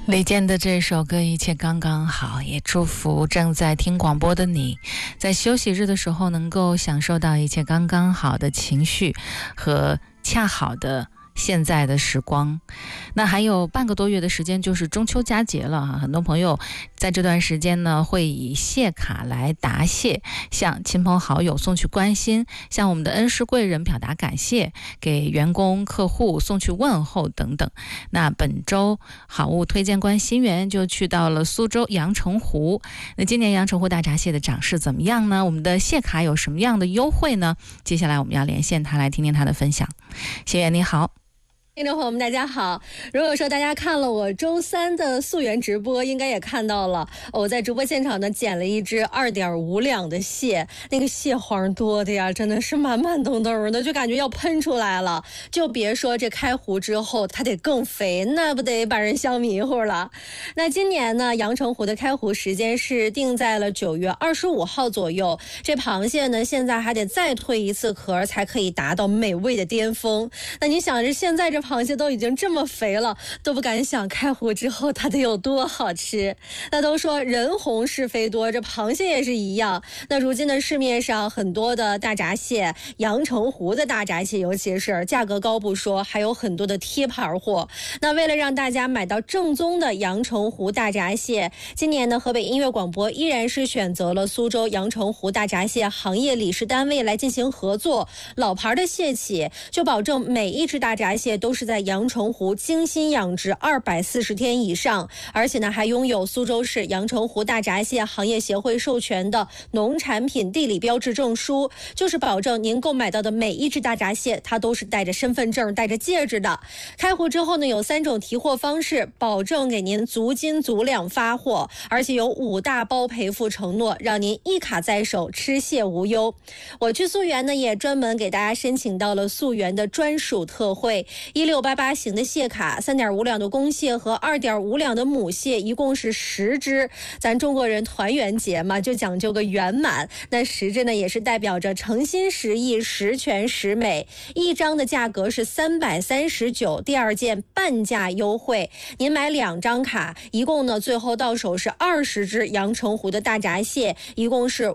李健的这首歌一切刚刚好，也祝福正在听广播的你，在休息日的时候能够享受到一切刚刚好的情绪和恰好的现在的时光。那还有半个多月的时间就是中秋佳节了很多朋友在这段时间呢会以谢卡来答谢，向亲朋好友送去关心，向我们的恩师贵人表达感谢，给员工客户送去问候等等。那本周好物推荐官新源就去到了苏州阳澄湖。那今年阳澄湖大闸蟹的涨势怎么样呢？我们的谢卡有什么样的优惠呢？接下来我们要连线他来听听他的分享。新源你好。 听众朋友们大家好，如果说大家看了我周三的溯源直播，应该也看到了我在直播现场呢捡了一只2.5两的蟹，那个蟹黄多的呀，真的是满满登登的，就感觉要喷出来了。就别说这开湖之后它得更肥，那不得把人香迷糊了。那今年呢阳澄湖的开湖时间是定在了9月25号左右，这螃蟹呢现在还得再蜕一次壳才可以达到美味的巅峰。那你想着现在这螃蟹都已经这么肥了，都不敢想开湖之后它得有多好吃。那都说人红是非多，这螃蟹也是一样。那如今的市面上很多的大闸蟹，阳澄湖的大闸蟹尤其是价格高不说，还有很多的贴牌货。那为了让大家买到正宗的阳澄湖大闸蟹，今年呢河北音乐广播依然是选择了苏州阳澄湖大闸蟹行业理事单位来进行合作，老牌的蟹企就保证每一只大闸蟹都是在阳澄湖精心养殖240天以上，而且呢还拥有苏州市阳澄湖大闸蟹行业协会授权的农产品地理标志证书，就是保证您购买到的每一只大闸蟹它都是带着身份证带着戒指的。开湖之后呢有3种提货方式，保证给您足斤足两发货，而且有5大包赔付承诺，让您一卡在手，吃蟹无忧。我去溯源呢也专门给大家申请到了溯源的专属特惠，1688型的蟹卡，3.5两的公蟹和2.5两的母蟹，一共是10只。咱中国人团圆节嘛，就讲究个圆满。那10只呢，也是代表着诚心实意、十全十美。一张的价格是339，第2件半价优惠。您买2张卡，一共呢最后到手是20只阳澄湖的大闸蟹，一共是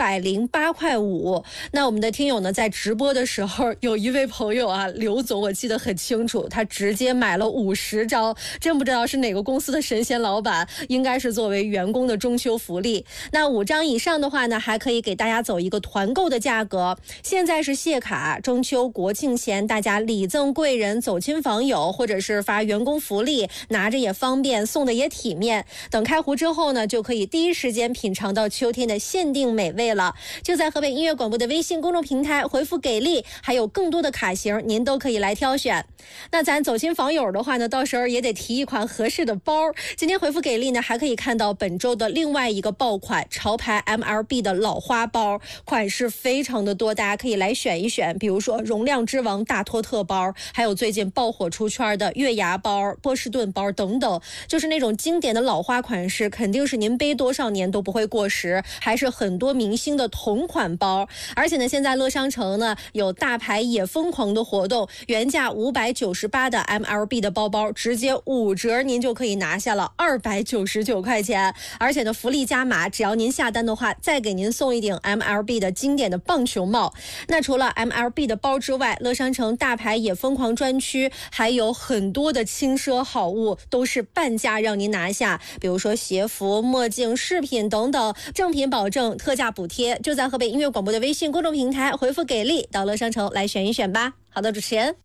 508块5。那我们的听友呢，在直播的时候，有一位朋友啊，刘总，我记得很清楚，他直接买了50张，真不知道是哪个公司的神仙老板，应该是作为员工的中秋福利。那5张以上的话呢，还可以给大家走一个团购的价格。现在是蟹卡，中秋国庆前大家礼赠贵人、走亲访友，或者是发员工福利，拿着也方便，送的也体面。等开湖之后呢，就可以第一时间品尝到秋天的限定美味了。就在河北音乐广播的微信公众平台回复给力，还有更多的卡型您都可以来挑选。那咱走亲访友的话呢，到时候也得提一款合适的包。今天回复给力呢，还可以看到本周的另外一个爆款潮牌 MLB 的老花包，款式非常的多，大家可以来选一选。比如说容量之王大托特包，还有最近爆火出圈的月牙包、波士顿包等等，就是那种经典的老花款式，肯定是您背多少年都不会过时，还是很多明星的同款包。而且呢，现在乐商城呢有大牌也疯狂的活动，原价598的 MLB 的包包直接5折，您就可以拿下了299块钱。而且呢福利加码，只要您下单的话，再给您送一顶 MLB 的经典的棒球帽。那除了 MLB 的包之外，乐商城大牌也疯狂专区还有很多的轻奢好物，都是半价让您拿下，比如说鞋服、墨镜、饰品等等，正品保证，特价补贴。就在河北音乐广播的微信公众平台回复给力，到乐商城来选一选吧。好的，主持人。